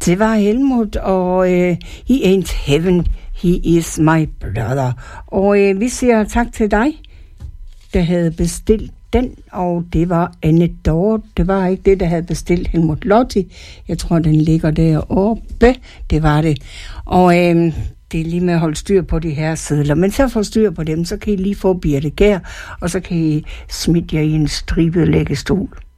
Det var Helmut, og He Ain't Heaven, He Is My Brother. Og vi siger tak til dig, der havde bestilt den, og det var Anne Dorte. Det var ikke det, der havde bestilt Helmut Lotti. Jeg tror, den ligger deroppe. Det var det. Og det er lige med at holde styr på de her sedler. Men så få styr på dem, så kan I lige få Birte Kjær, og så kan I smitte jer i en stribet læggestol.